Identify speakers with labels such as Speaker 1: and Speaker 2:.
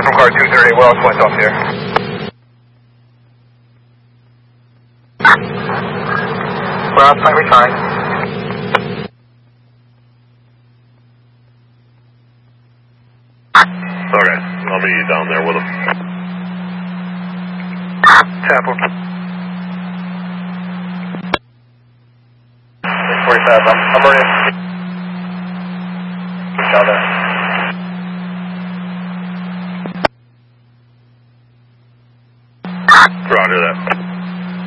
Speaker 1: from car 238, Wells, point off here. Well, point return.
Speaker 2: Okay, I'll meet you down there with him.
Speaker 1: Tap him.
Speaker 3: 645, I'm ready. Down there.
Speaker 2: Roger that.